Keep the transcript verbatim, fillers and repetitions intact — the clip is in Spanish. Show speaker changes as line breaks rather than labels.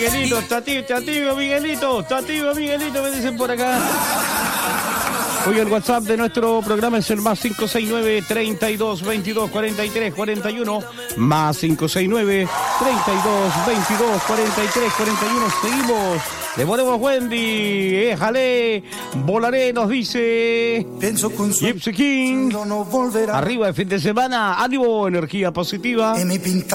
Miguelito, está tibio, está tibio, Miguelito, está tibio, Miguelito, me dicen por acá. Hoy el WhatsApp de nuestro programa es el más cinco seis nueve, treinta y dos, veintidós, cuarenta y tres, cuarenta y uno, más cinco seis nueve, treinta y dos, veintidós, cuarenta y tres, cuarenta y uno. Seguimos, le ponemos Wendy, éjale, volaré, nos dice Gypsy King. Arriba el fin de semana, ánimo, energía positiva.